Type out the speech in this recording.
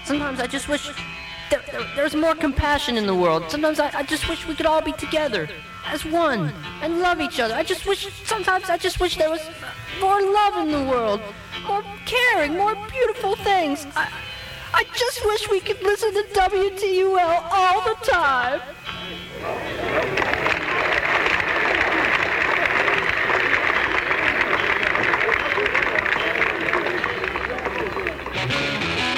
Sometimes I just wish there was more compassion in the world. Sometimes I just wish we could all be together as one and love each other. Sometimes I just wish there was more love in the world, more caring, more beautiful things. I just wish we could listen to WTUL all the time.